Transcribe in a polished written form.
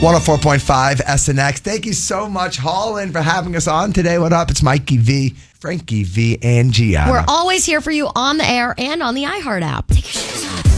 104.5 SNX. Thank you so much, Holland, for having us on today. What up? It's Mikey V, Frankie V, and Gianna. We're always here for you on the air and on the iHeart app.